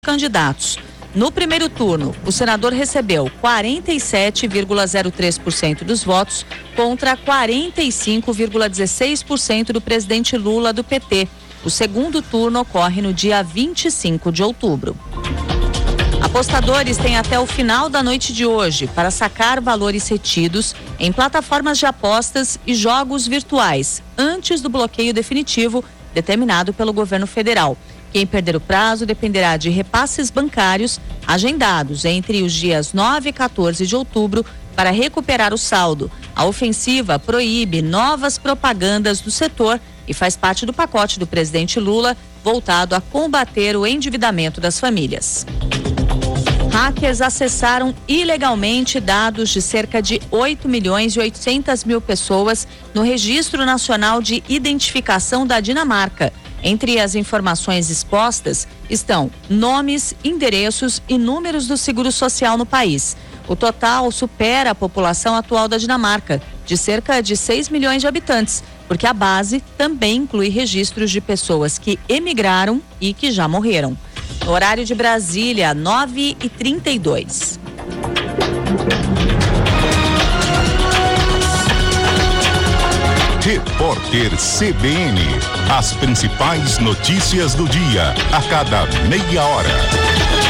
candidatos. No primeiro turno, o senador recebeu 47,03% dos votos contra 45,16% do presidente Lula do PT. O segundo turno ocorre no dia 25 de outubro. Apostadores têm até o final da noite de hoje para sacar valores retidos em plataformas de apostas e jogos virtuais, antes do bloqueio definitivo determinado pelo governo federal. Quem perder o prazo dependerá de repasses bancários agendados entre os dias 9 e 14 de outubro para recuperar o saldo. A ofensiva proíbe novas propagandas do setor e faz parte do pacote do presidente Lula voltado a combater o endividamento das famílias. Hackers acessaram ilegalmente dados de cerca de 8.800.000 pessoas no Registro Nacional de Identificação da Dinamarca. Entre as informações expostas estão nomes, endereços e números do Seguro Social no país. O total supera a população atual da Dinamarca, de cerca de 6 milhões de habitantes, porque a base também inclui registros de pessoas que emigraram e que já morreram. No horário de Brasília, 9h32. Repórter CBN. As principais notícias do dia, a cada meia hora.